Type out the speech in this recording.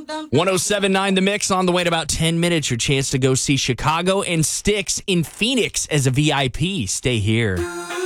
107.9 The Mix on the way in about 10 minutes. Your chance to go see Chicago and Styx in Phoenix as a VIP. Stay here.